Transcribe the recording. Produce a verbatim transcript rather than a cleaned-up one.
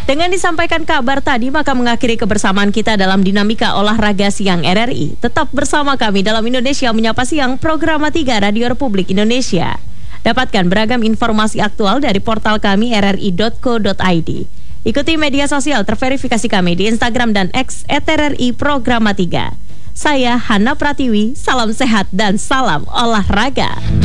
Dengan disampaikan kabar tadi, maka mengakhiri kebersamaan kita dalam Dinamika Olahraga Siang R R I. Tetap bersama kami dalam Indonesia Menyapa Siang, Program tiga Radio Republik Indonesia. Dapatkan beragam informasi aktual dari portal kami r r i dot co dot i d. Ikuti media sosial terverifikasi kami di Instagram dan X et r r i Programa tiga. Saya Hana Pratiwi, salam sehat dan salam olahraga.